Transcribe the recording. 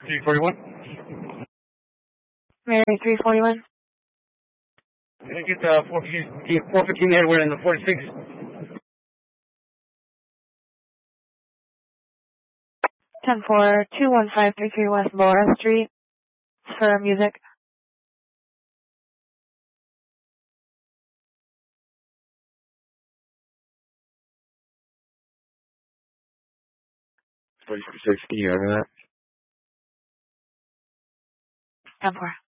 341. Mary 341. Can I get 415 Edward in the 46? 10-4, 21533 West Laura Street for music. Can you over that? 10-4.